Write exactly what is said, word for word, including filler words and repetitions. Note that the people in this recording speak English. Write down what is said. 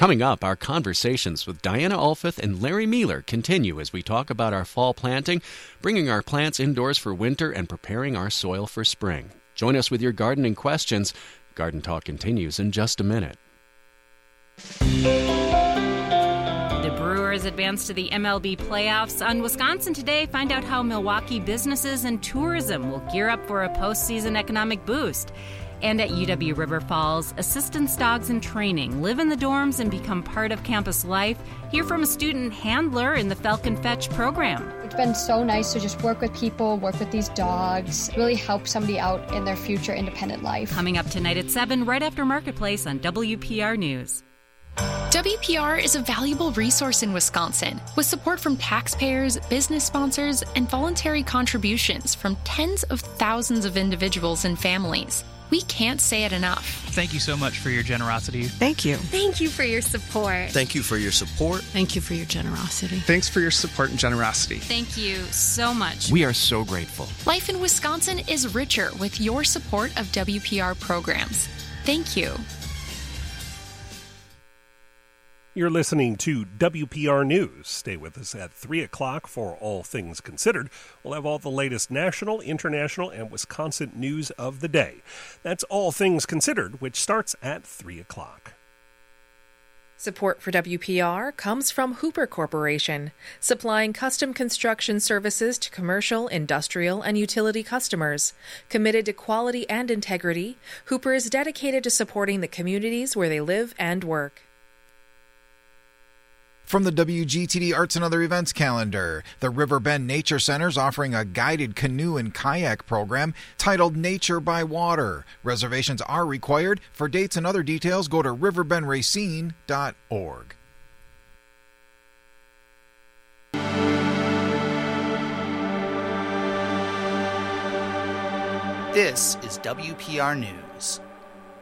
Coming up, our conversations with Diana Alfith and Larry Mealer continue as we talk about our fall planting, bringing our plants indoors for winter and preparing our soil for spring. Join us with your gardening questions. Garden Talk continues in just a minute. The Brewers advance to the M L B playoffs. On Wisconsin Today, find out how Milwaukee businesses and tourism will gear up for a postseason economic boost. And at U W River Falls, assistance dogs in training live in the dorms and become part of campus life. Hear from a student handler in the Falcon Fetch program. It's been so nice to just work with people, work with these dogs, really help somebody out in their future independent life. Coming up tonight at seven, right after Marketplace on W P R News. W P R is a valuable resource in Wisconsin, with support from taxpayers, business sponsors, and voluntary contributions from tens of thousands of individuals and families. We can't say it enough. Thank you so much for your generosity. Thank you. Thank you for your support. Thank you for your support. Thank you for your generosity. Thanks for your support and generosity. Thank you so much. We are so grateful. Life in Wisconsin is richer with your support of W P R programs. Thank you. You're listening to W P R News. Stay with us at three o'clock for All Things Considered. We'll have all the latest national, international, and Wisconsin news of the day. That's All Things Considered, which starts at three o'clock. Support for W P R comes from Hooper Corporation, supplying custom construction services to commercial, industrial, and utility customers. Committed to quality and integrity, Hooper is dedicated to supporting the communities where they live and work. From the W G T D Arts and Other Events calendar, the Riverbend Nature Center is offering a guided canoe and kayak program titled Nature by Water. Reservations are required. For dates and other details, go to riverbend racine dot org. This is W P R News.